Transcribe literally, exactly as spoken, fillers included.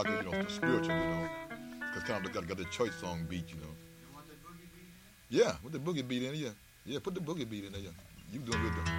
rock, you know, spiritual, you know. Cause kind of got, got the church song beat, you know. Yeah, with the boogie beat in it, yeah. Yeah, put the boogie beat in there, yeah. You doing good though.